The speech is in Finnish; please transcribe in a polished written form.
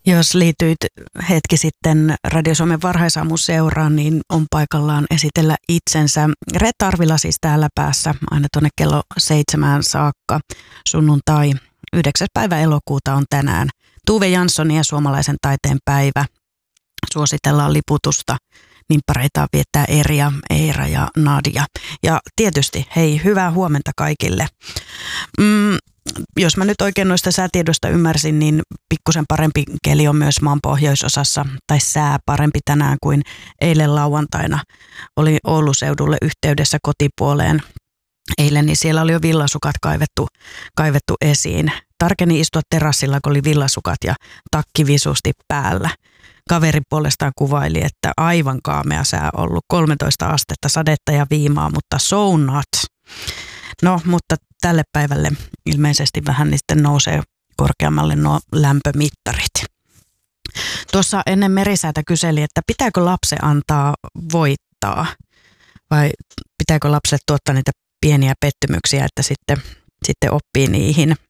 Jos liityit hetki sitten Radio Suomen varhaisaamuseuraan, niin on paikallaan esitellä itsensä. Reetta Arvila siis täällä päässä aina tuonne kello 7 saakka. Sunnuntai 9. päivä elokuuta on tänään. Tuve Janssonin ja suomalaisen taiteen päivä. Suositellaan liputusta. Nimppareita viettää Erja, Eira ja Nadia. Ja tietysti, hei, hyvää huomenta kaikille. Jos mä nyt oikein noista säätiedosta ymmärsin, niin pikkusen parempi keli on myös maan pohjoisosassa, tai sää parempi tänään kuin eilen lauantaina. Oli Oulun seudulle yhteydessä kotipuoleen eilen, niin siellä oli jo villasukat kaivettu esiin. Tarkeni istua terassilla, kun oli villasukat ja takki visusti päällä. Kaveri puolestaan kuvaili, että aivan kaamea sää ollut, 13 astetta, sadetta ja viimaa, mutta so not. No, mutta tälle päivälle ilmeisesti vähän niin sitten nousee korkeammalle nuo lämpömittarit. Tuossa ennen Merisäätä kyseli, että pitääkö lapsen antaa voittaa vai pitääkö lapset tuottaa niitä pieniä pettymyksiä, että sitten oppii niihin.